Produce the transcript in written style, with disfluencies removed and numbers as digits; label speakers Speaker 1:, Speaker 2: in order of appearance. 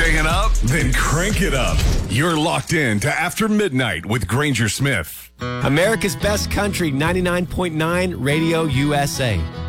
Speaker 1: Staying up? Then crank it up. You're locked in to After Midnight with Granger Smith.
Speaker 2: America's Best Country 99.9 Radio USA.